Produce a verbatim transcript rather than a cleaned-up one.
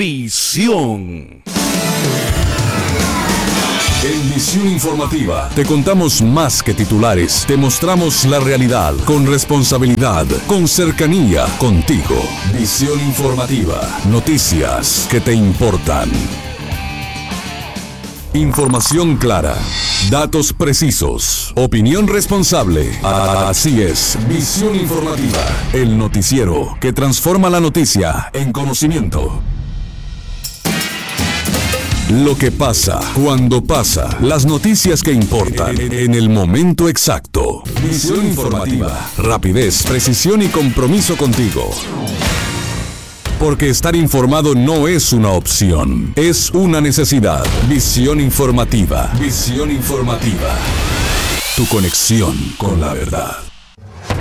Visión. En Visión Informativa te contamos más que titulares, te mostramos la realidad con responsabilidad, con cercanía, contigo. Visión Informativa, noticias que te importan. Información clara, datos precisos, opinión responsable. Así es, Visión Informativa, el noticiero que transforma la noticia en conocimiento. Lo que pasa, cuando pasa, las noticias que importan, en el momento exacto. Visión Informativa, rapidez, precisión y compromiso contigo. Porque estar informado no es una opción, es una necesidad. Visión Informativa, Visión Informativa. Tu conexión con la verdad.